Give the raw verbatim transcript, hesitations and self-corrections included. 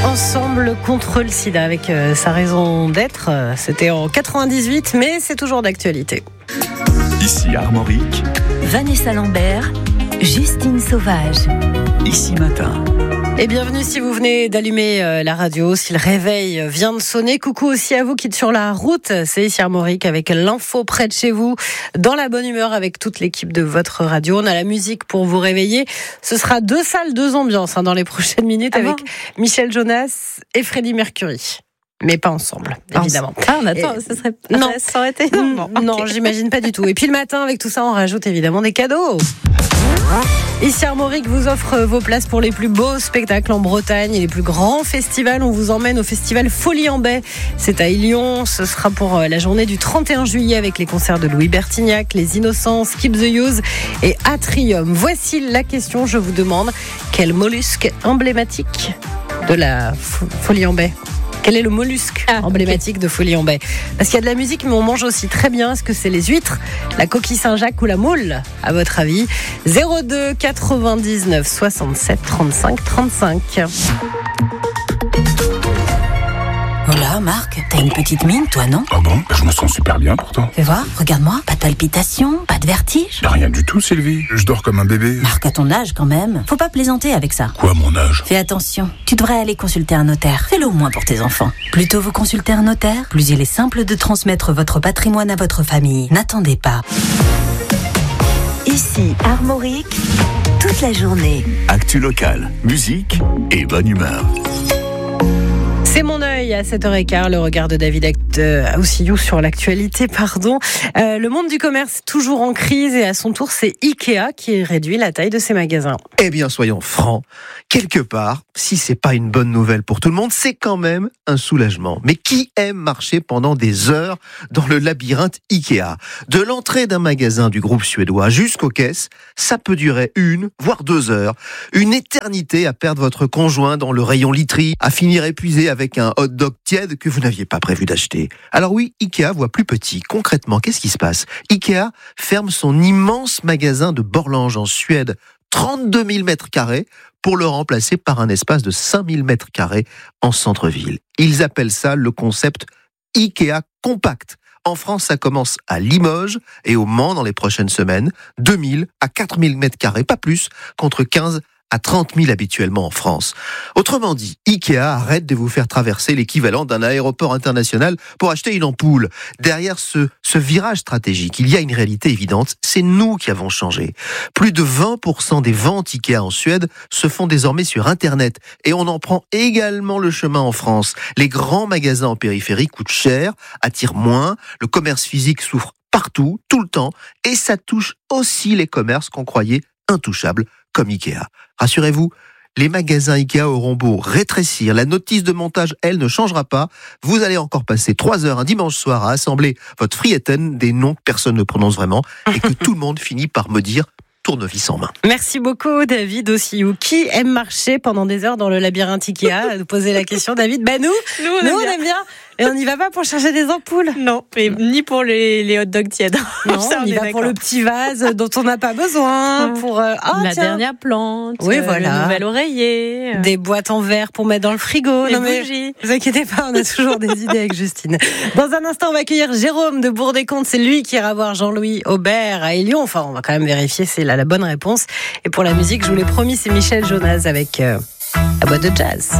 Ensemble contre le sida avec euh, sa raison d'être. Euh, c'était en quatre-vingt-dix-huit, mais c'est toujours d'actualité. Ici Armorique. Vanessa Lambert, Justine Sauvage. Ici Matin. Et bienvenue si vous venez d'allumer euh, la radio, si le réveil vient de sonner. Coucou aussi à vous qui êtes sur la route. C'est ici Armorique avec l'info près de chez vous, dans la bonne humeur avec toute l'équipe de votre radio. On a la musique pour vous réveiller. Ce sera deux salles, deux ambiances hein, dans les prochaines minutes ah avec bon Michel Jonas et Freddie Mercury. Mais pas ensemble, évidemment. Ah, on attend, et... ça serait pas... Non, ça aurait été... Non, okay. non, j'imagine pas du tout. Et puis le matin, avec tout ça, on rajoute évidemment des cadeaux. Ici Armorique vous offre vos places pour les plus beaux spectacles en Bretagne et les plus grands festivals. On vous emmène au festival Folie en Baie. C'est à Ilion. Ce sera pour la journée du trente et un juillet avec les concerts de Louis Bertignac, Les Innocents, Keep the Use et Atrium. Voici la question. Je vous demande quel mollusque emblématique de la Folie en Baie? Quel est le mollusque ah, emblématique okay. de Folie en Baie? Parce qu'il y a de la musique, mais on mange aussi très bien. Est-ce que c'est les huîtres, la coquille Saint-Jacques ou la moule, à votre avis? zéro deux quatre-vingt-dix-neuf soixante-sept trente-cinq trente-cinq. Oh là, Marc, t'as une petite mine, toi, non? Ah bon? Je me sens super bien pourtant. Fais voir, regarde-moi. Pas de palpitations, pas de vertige? Rien du tout, Sylvie. Je dors comme un bébé. Marc, à ton âge, quand même. Faut pas plaisanter avec ça. Quoi, mon âge? Fais attention. Tu devrais aller consulter un notaire. Fais-le au moins pour tes enfants. Plus tôt vous consultez un notaire, plus il est simple de transmettre votre patrimoine à votre famille. N'attendez pas. Ici, Armorique, toute la journée. Actu locale, musique et bonne humeur. C'est mon œil à sept heures quinze, le regard de David euh, Oussillou sur l'actualité. Pardon. Euh, le monde du commerce est toujours en crise et à son tour, c'est Ikea qui réduit la taille de ses magasins. Eh bien, soyons francs, quelque part, si c'est pas une bonne nouvelle pour tout le monde, c'est quand même un soulagement. Mais qui aime marcher pendant des heures dans le labyrinthe Ikea? De l'entrée d'un magasin du groupe suédois jusqu'aux caisses, ça peut durer une, voire deux heures. Une éternité à perdre votre conjoint dans le rayon literie, à finir épuisé avec avec un hot dog tiède que vous n'aviez pas prévu d'acheter. Alors oui, Ikea voit plus petit. Concrètement, qu'est-ce qui se passe? Ikea ferme son immense magasin de Borlange en Suède, trente-deux mille mètres carrés, pour le remplacer par un espace de cinq mille mètres carrés en centre-ville. Ils appellent ça le concept Ikea Compact. En France, ça commence à Limoges et au Mans dans les prochaines semaines, deux mille à quatre mille mètres carrés, pas plus, contre quinze à trente mille habituellement en France. Autrement dit, Ikea arrête de vous faire traverser l'équivalent d'un aéroport international pour acheter une ampoule. Derrière ce, ce virage stratégique, il y a une réalité évidente, c'est nous qui avons changé. Plus de vingt pour cent des ventes Ikea en Suède se font désormais sur Internet et on en prend également le chemin en France. Les grands magasins en périphérie coûtent cher, attirent moins, le commerce physique souffre partout, tout le temps, et ça touche aussi les commerces qu'on croyait intouchables, comme Ikea. Rassurez-vous, les magasins Ikea auront beau rétrécir, la notice de montage, elle, ne changera pas. Vous allez encore passer trois heures un dimanche soir à assembler votre frieten, des noms que personne ne prononce vraiment, et que tout le monde finit par me dire tournevis en main. Merci beaucoup, David Oussillou. Qui aime marcher pendant des heures dans le labyrinthe Ikea? Nous poser la question, David. Bah nous, nous, on, nous, aime, on bien. aime bien. Et on n'y va pas pour chercher des ampoules. Non, mais ni pour les, les hot dogs tièdes. Non, ça, on, on y va d'accord. Pour le petit vase dont on n'a pas besoin. Pour euh, oh, la tiens. dernière plante. Oui, euh, voilà. Le nouvel oreiller. Des boîtes en verre pour mettre dans le frigo. Les non, mais bougies. Vous inquiétez pas, on a toujours des idées avec Justine. Dans un instant, on va accueillir Jérôme de Bourg-des-Comptes. C'est lui qui ira voir Jean-Louis Aubert à Élion. Enfin, on va quand même vérifier si c'est la bonne réponse. Et pour la musique, je vous l'ai promis, c'est Michel Jonas avec euh, la boîte de jazz.